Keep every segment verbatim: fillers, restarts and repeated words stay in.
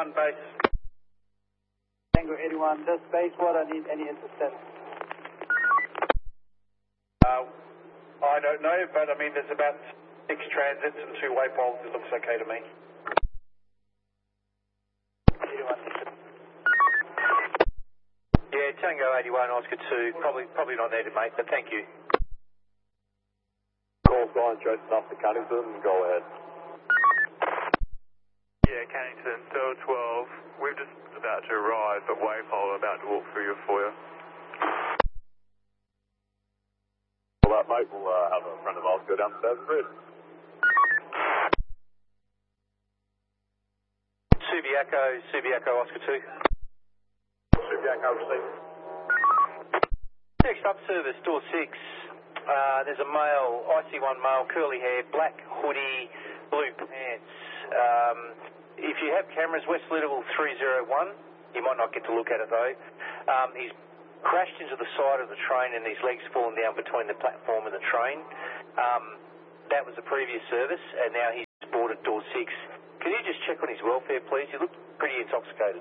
eighty-one base. Tango eighty-one, this base, what I need any intercept? Uh, I don't know, but I mean, there's about six transits and two waypoles. It looks okay to me. eighty-one. Yeah, Tango eighty-one, Oscar two. Probably, probably not needed, mate, but thank you. Call sign, Jason up to Cunnington, go ahead. Yeah, Cannington, Cell twelve. We're just about to arrive at Waypole, about to walk through your foyer. Well, that mate, we'll uh, have a friend of ours go downstairs and read. Subiaco, Subiaco, Oscar two. Subiaco receiving. Next up service, door six. Uh, there's a male, I C one male, curly hair, black hoodie, blue pants. Um, if you have cameras, West Littlewood three oh one, you might not get to look at it though. Um, he's crashed into the side of the train and his legs fallen down between the platform and the train. Um, that was the previous service, and now he's boarded door six. Can you just check on his welfare, please? He looked pretty intoxicated.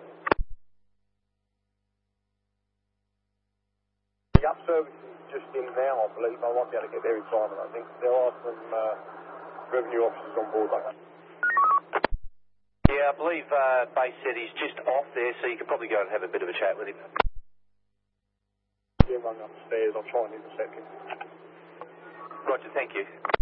The up service is just in now, I believe. I won't be able to get there in time, and I think there are some uh, revenue officers on board like that. Yeah, I believe uh, Base said he's just off there, so you could probably go and have a bit of a chat with him. Yeah, run upstairs. I'll try and intercept him. Roger, thank you.